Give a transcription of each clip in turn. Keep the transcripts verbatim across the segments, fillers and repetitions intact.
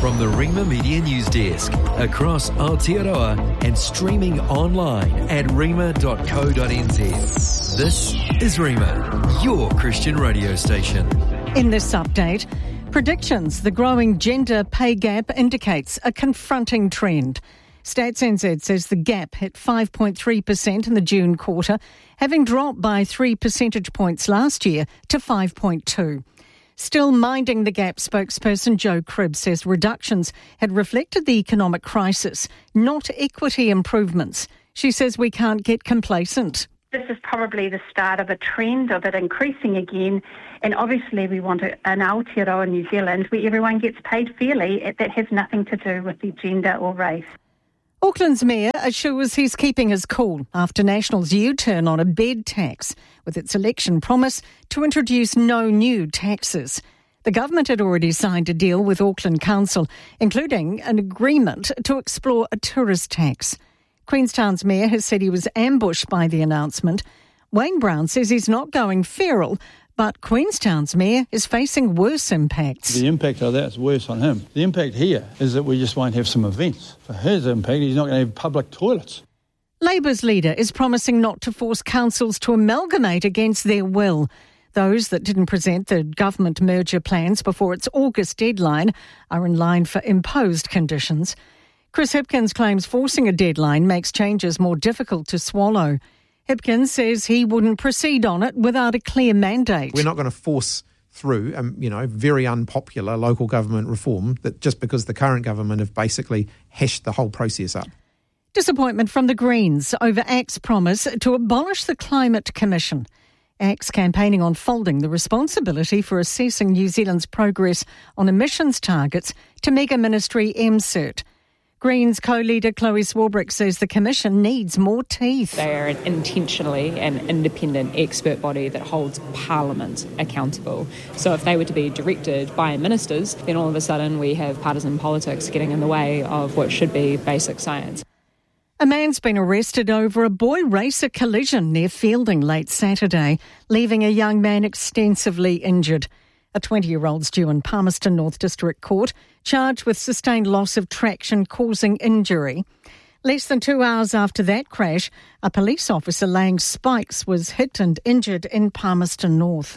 from the Rima Media News Desk, across Aotearoa and streaming online at rima dot co dot n z. This is Rima, your Christian radio station. In this update, predictions: the growing gender pay gap indicates a confronting trend. Stats N Z says the gap hit five point three percent in the June quarter, having dropped by three percentage points last year to five point two. Still Minding the Gap spokesperson Jo Cribb says reductions had reflected the economic crisis, not equity improvements. She says we can't get complacent. This is probably the start of a trend of it increasing again, and obviously we want an Aotearoa New Zealand where everyone gets paid fairly. That has nothing to do with the gender or race. Auckland's mayor assures he's keeping his cool after National's U-turn on a bed tax, with its election promise to introduce no new taxes. The government had already signed a deal with Auckland Council, including an agreement to explore a tourist tax. Queenstown's mayor has said he was ambushed by the announcement. Wayne Brown says he's not going feral, but Queenstown's mayor is facing worse impacts. The impact of that is worse on him. The impact here is that we just won't have some events. For his impact, he's not going to have public toilets. Labour's leader is promising not to force councils to amalgamate against their will. Those that didn't present the government merger plans before its August deadline are in line for imposed conditions. Chris Hipkins claims forcing a deadline makes changes more difficult to swallow. Hipkins says he wouldn't proceed on it without a clear mandate. We're not going to force through, um, you know, very unpopular local government reform that just because the current government have basically hashed the whole process up. Disappointment from the Greens over A C T's promise to abolish the Climate Commission. A C T's campaigning on folding the responsibility for assessing New Zealand's progress on emissions targets to Mega Ministry M CERT. Greens co-leader Chloe Swarbrick says the Commission needs more teeth. They are intentionally an independent expert body that holds Parliament accountable. So if they were to be directed by ministers, then all of a sudden we have partisan politics getting in the way of what should be basic science. A man's been arrested over a boy racer collision near Fielding late Saturday, leaving a young man extensively injured. A twenty-year-old's due in Palmerston North District Court, charged with sustained loss of traction causing injury. Less than two hours after that crash, a police officer laying spikes was hit and injured in Palmerston North.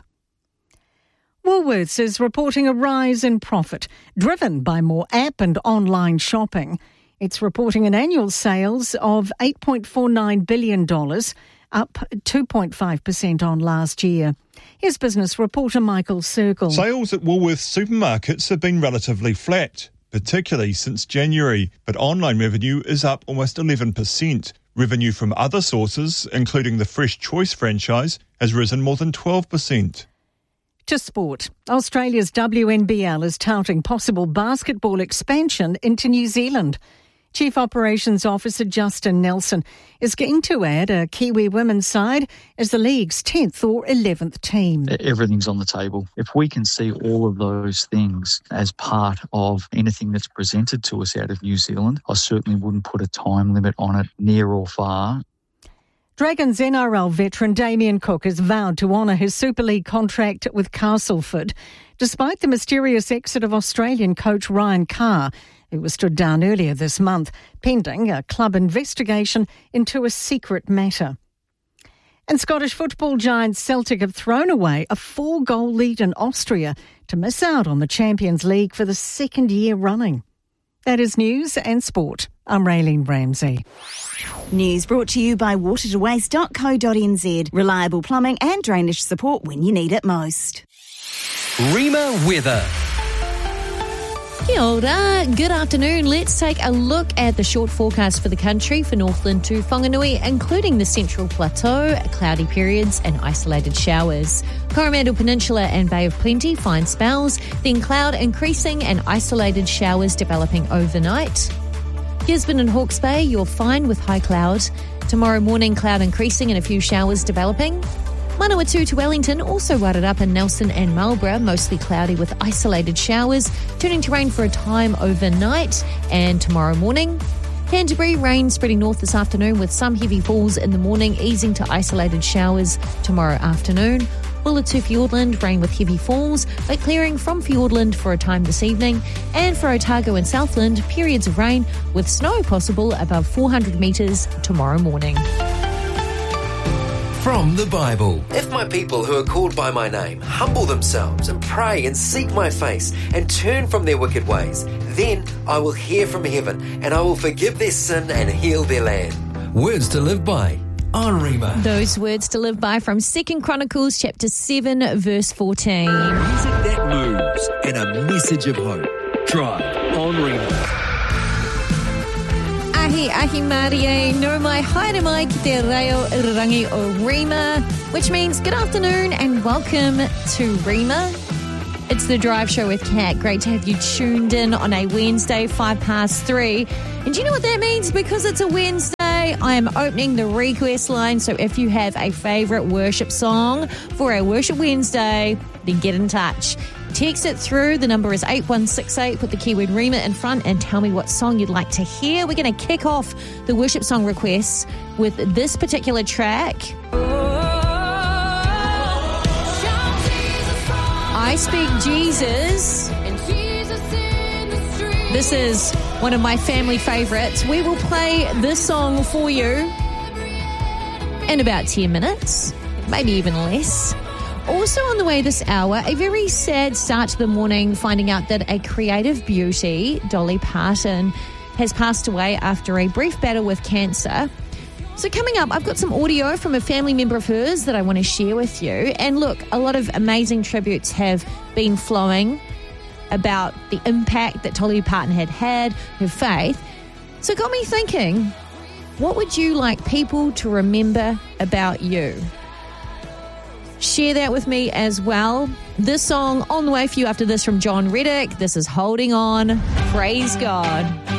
Woolworths is reporting a rise in profit, driven by more app and online shopping. It's reporting an annual sales of eight point four nine billion dollars, up two point five percent on last year. Here's business reporter Michael Circle. Sales at Woolworths supermarkets have been relatively flat, particularly since January, but online revenue is up almost eleven percent. Revenue from other sources, including the Fresh Choice franchise, has risen more than twelve percent. To sport, Australia's W N B L is touting possible basketball expansion into New Zealand. Chief Operations Officer Justin Nelson is keen to add a Kiwi women's side as the league's tenth or eleventh team. Everything's on the table. If we can see all of those things as part of anything that's presented to us out of New Zealand, I certainly wouldn't put a time limit on it, near or far. Dragons N R L veteran Damien Cook has vowed to honour his Super League contract with Castleford, despite the mysterious exit of Australian coach Ryan Carr, who was stood down earlier this month, pending a club investigation into a secret matter. And Scottish football giants Celtic have thrown away a four-goal lead in Austria to miss out on the Champions League for the second year running. That is news and sport. I'm Raylene Ramsey. News brought to you by water to waste dot co dot n z. Reliable plumbing and drainage support when you need it most. Rima weather. Kia ora. Good afternoon. Let's take a look at the short forecast for the country for Northland to Whanganui, including the Central Plateau, cloudy periods and isolated showers. Coromandel Peninsula and Bay of Plenty, fine spells, then cloud increasing and isolated showers developing overnight. Gisborne and Hawke's Bay, you're fine with high cloud. Tomorrow morning, cloud increasing and a few showers developing. Manawatu to Wellington, also right up in Nelson and Marlborough, mostly cloudy with isolated showers, turning to rain for a time overnight and tomorrow morning. Canterbury, rain spreading north this afternoon with some heavy falls in the morning, easing to isolated showers tomorrow afternoon. Willa to Fiordland, rain with heavy falls, but clearing from Fiordland for a time this evening. And for Otago and Southland, periods of rain with snow possible above four hundred metres tomorrow morning. From the Bible. If my people who are called by my name humble themselves and pray and seek my face and turn from their wicked ways, then I will hear from heaven and I will forgive their sin and heal their land. Words to live by on Rhema. Those words to live by from Second Chronicles chapter seven, verse fourteen. Music that moves and a message of hope. Drive on Rhema. Ahi ahi marie, no mai haere mai ki te reo rangi o Rhema, which means good afternoon and welcome to Rhema. It's the Drive Show with Kat. Great to have you tuned in on a Wednesday, five past three. And do you know what that means? Because it's a Wednesday, I am opening the request line. So if you have a favourite worship song for our Worship Wednesday, then get in touch. Text it through. The number is eight one six eight. Put the keyword Rhema in front and tell me what song you'd like to hear. We're going to kick off the worship song requests with this particular track. I Speak Jesus. This is one of my family favourites. We will play this song for you in about ten minutes, maybe even less. Also on the way this hour, a very sad start to the morning, finding out that a creative beauty, Dolly Parton, has passed away after a brief battle with cancer. So coming up, I've got some audio from a family member of hers that I want to share with you. And look, a lot of amazing tributes have been flowing about the impact that Dolly Parton had had, her faith. So it got me thinking, what would you like people to remember about you? Share that with me as well. This song on the way for you after this from John Reddick. This is Holding On. Praise God.